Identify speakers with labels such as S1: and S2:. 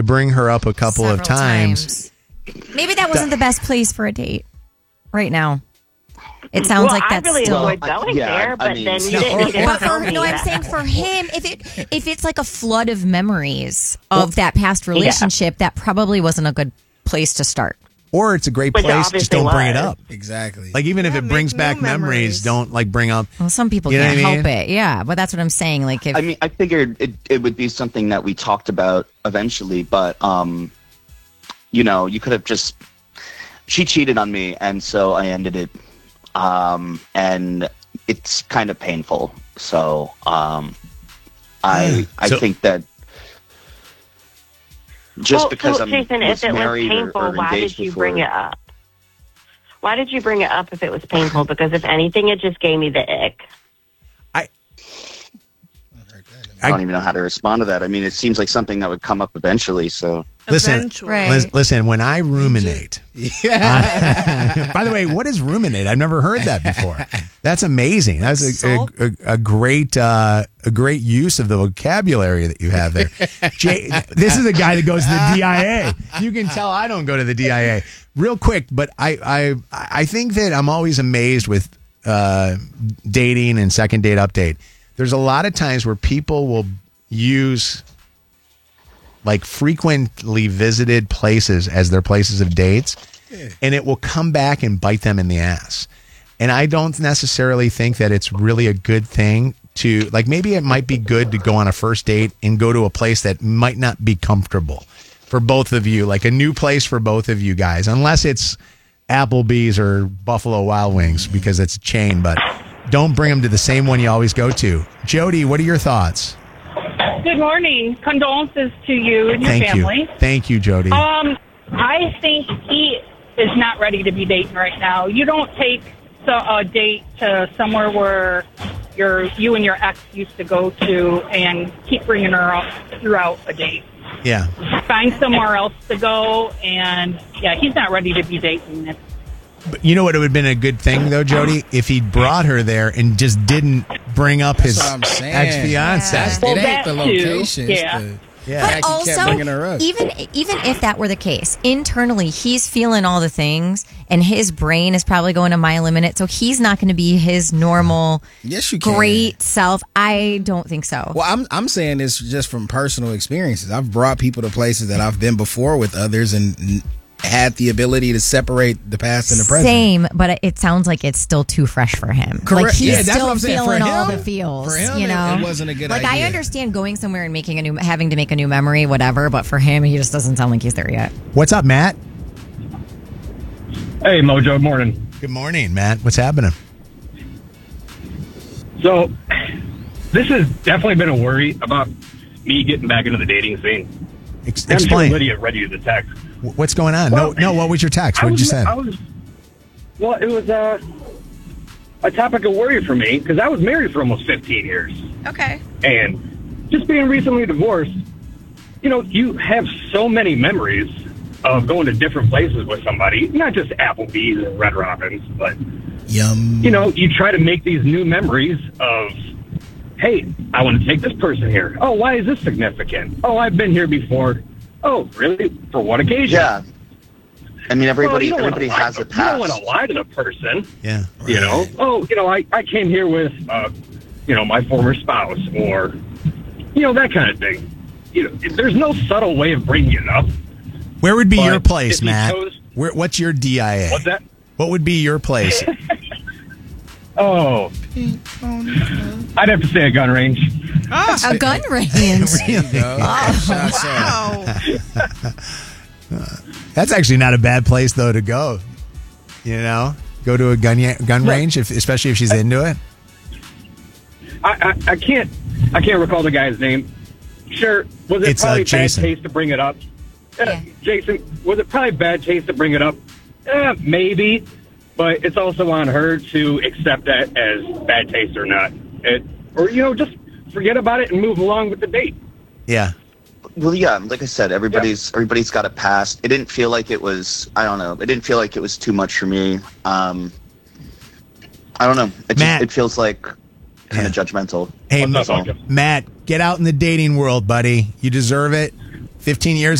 S1: bring her up a couple of
S2: Several
S1: times.
S2: Maybe that wasn't the best place for a date right now. It sounds like that's
S3: I really
S2: still.
S3: enjoyed going there, but then you didn't need to tell me
S2: I'm
S3: that.
S2: saying for him, if it's like a flood of memories of that past relationship, that probably wasn't a good place to start.
S1: Or it's a great
S3: Which
S1: place, just
S3: obviously
S1: don't bring it
S3: was.
S1: up.
S4: Exactly.
S1: Like, even if
S5: Yeah,
S1: it brings
S5: make
S1: back
S5: new
S1: memories,
S5: memories.
S1: don't, like, bring up...
S2: Well, some people
S1: You know
S2: can't
S1: what I
S2: help
S1: mean?
S2: it. Yeah, but that's what I'm saying. Like, if
S6: I mean, I figured it would be something that we talked about eventually, but, you know, you could have just... She cheated on me, and so I ended it. And it's kind of painful. So, I
S1: So-
S6: think that just because
S3: so,
S6: I'm
S3: Jason, if it was
S6: married
S3: painful,
S6: or
S3: why
S6: engaged
S3: did you
S6: before,
S3: bring it up? Why did you bring it up if it was painful? Because if anything, it just gave me the ick.
S6: I don't even know how to respond to that. I mean, it seems like something that would come up eventually. So
S5: Eventually.
S2: Right.
S1: Listen, when I ruminate... by the way, what is ruminate? I've never heard that before. That's amazing. That's a great use of the vocabulary that you have there. This is a guy that goes to the DIA. You can tell I don't go to the DIA. Real quick, but I think that I'm always amazed with dating and second date update. There's a lot of times where people will use like frequently visited places as their places of dates, and it will come back and bite them in the ass. And I don't necessarily think that it's really a good thing to, like, maybe it might be good to go on a first date and go to a place that might not be comfortable for both of you, like a new place for both of you guys, unless it's Applebee's or Buffalo Wild Wings because it's a chain, but don't bring them to the same one you always go to. Jody, what are your thoughts?
S7: Good morning. Condolences to you and your family.
S1: Thank you, Jody.
S7: I think he is not ready to be dating right now. You don't take a date to somewhere where you and your ex used to go to and keep bringing her up throughout a date.
S1: Yeah.
S7: Find somewhere else to go, and yeah, he's not ready to be dating.
S1: But you know what? It would have been a good thing, though, Jody, if he brought her there and just didn't bring up his
S4: what I'm saying.
S1: ex-fiance.
S4: It
S7: Well,
S4: ain't the
S7: that too,
S4: location.
S7: yeah.
S4: It's the
S1: Yeah.
S2: But
S4: fact he kept
S2: also,
S4: bringing her up.
S2: even if that were the case, internally he's feeling all the things, and his brain is probably going a mile a minute. So he's not going to be his normal,
S4: Yes, you can.
S2: great self. I don't think so.
S4: Well, I'm saying this just from personal experiences. I've brought people to places that I've been before with others and had the ability to separate the past and the present.
S2: Same, but it sounds like it's still too fresh for him.
S4: Correct.
S2: Like he's
S4: Yeah, that's
S2: still
S4: what I'm saying.
S2: feeling
S4: For
S2: all
S4: him-
S2: the feels.
S4: for him,
S2: you know,
S4: it wasn't a good
S2: like I
S4: idea.
S2: understand going somewhere and having to make a new memory, whatever. But for him, he just doesn't sound like he's there yet.
S1: What's up, Matt?
S8: Hey, Mojo, morning.
S1: Good morning, Matt. What's happening?
S8: So, this has definitely been a worry about me getting back into the dating scene. I'm sure
S1: Explain.
S8: Lydia read you the text.
S1: What's going on?
S8: Well,
S1: no. What was your text? What did you say?
S8: Well, it was a topic of worry for me because I was married for almost 15 years.
S2: Okay.
S8: And just being recently divorced, you know, you have so many memories of going to different places with somebody, not just Applebee's and Red Robin's, but,
S4: Yum.
S8: you know, you try to make these new memories of, hey, I want to take this person here. Oh, why is this significant? Oh, I've been here before. Oh, really? For what occasion?
S6: yeah. I mean, everybody
S8: Well, you don't wanna lie
S6: has
S8: to-
S6: a
S8: You don't want
S6: past.
S8: to lie to the person.
S1: Yeah.
S8: You know, oh, you know, I came here with, you know, my former spouse or, you know, that kind of thing. You know, there's no subtle way of bringing it up.
S1: Where would be
S8: But
S1: your place,
S8: if he
S1: Matt?
S8: chose-
S1: What's your DIA?
S8: What's that?
S1: What would be your place?
S8: Oh, I'd have to say a gun range.
S2: A gun range.
S4: There you go. Shots
S5: Wow.
S4: up.
S1: That's actually not a bad place, though, to go. You know, go to a gun range, especially if she's into it.
S8: I can't recall the guy's name. Sure, was it
S1: It's,
S8: probably bad
S1: Jason.
S8: taste to bring it up?
S2: Yeah.
S8: Jason, was it probably bad taste to bring it up? Maybe, but it's also on her to accept that as bad taste or not. Or, you know, just forget about it and move along with the date.
S1: Yeah.
S6: Well, yeah, like I said, everybody's got a past. It didn't feel like it was. I don't know. It didn't feel like it was too much for me. I don't know.
S1: Matt.
S6: It feels like kind of judgmental.
S1: Hey,
S8: What's up, Mojo?
S1: Matt, get out in the dating world, buddy. You deserve it. 15 years